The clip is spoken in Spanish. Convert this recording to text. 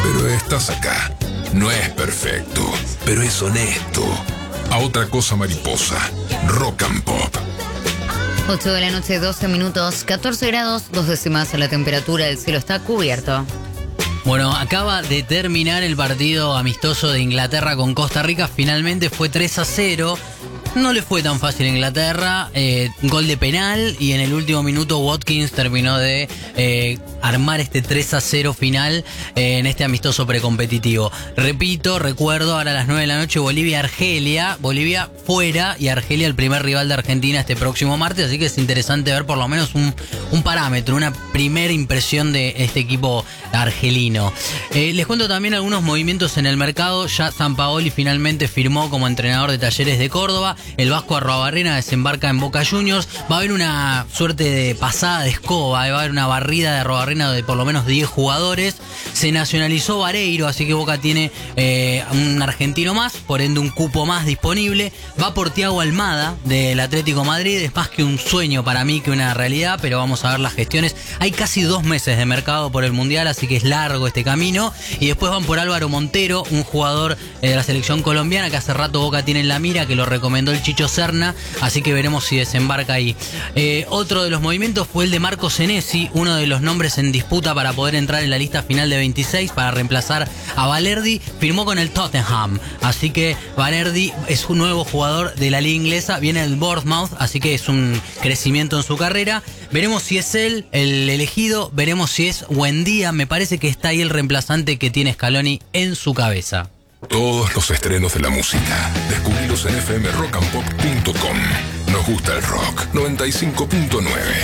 pero estás acá. No es perfecto, pero es honesto. A otra cosa mariposa. Rock and Pop. 8 de la noche, 12 minutos, 14 grados, 2 décimas la temperatura, el cielo está cubierto. Bueno, acaba de terminar el partido amistoso de Inglaterra con Costa Rica. Finalmente fue 3-0. No le fue tan fácil a Inglaterra. Gol de penal y en el último minuto Watkins terminó de armar este 3-0 final en este amistoso precompetitivo. Recuerdo, ahora a las 9 de la noche Bolivia-Argelia. Bolivia fuera y Argelia el primer rival de Argentina este próximo martes. Así que es interesante ver por lo menos un parámetro, una primera impresión de este equipo argelino. Les cuento también algunos movimientos en el mercado. Ya Sampaoli finalmente firmó como entrenador de Talleres de Córdoba. El vasco Arruabarrena desembarca en Boca Juniors. Va a haber una suerte de pasada de escoba. Va a haber una barrida de Arruabarrena de por lo menos 10 jugadores. Se nacionalizó Vareiro, así que Boca tiene un argentino más, por ende un cupo más disponible. Va por Thiago Almada del Atlético Madrid. Es más que un sueño para mí que una realidad, pero vamos a ver las gestiones. Hay casi 2 meses de mercado por el Mundial, así que es largo este camino. Y después van por Álvaro Montero, un jugador de la selección colombiana que hace rato Boca tiene en la mira, que lo recomendó el Chicho Serna, así que veremos si desembarca ahí. Otro de los movimientos fue el de Marco Senesi, uno de los nombres en disputa para poder entrar en la lista final de 26 para reemplazar a Valerdi. Firmó con el Tottenham, así que Valerdi es un nuevo jugador de la liga inglesa, viene del Bournemouth, así que es un crecimiento en su carrera. Veremos si es él el elegido, veremos si es Buendía. Me parece que está ahí el reemplazante que tiene Scaloni en su cabeza. Todos los estrenos de la música, descubrilos en fmrockandpop.com. Nos gusta el rock 95.9.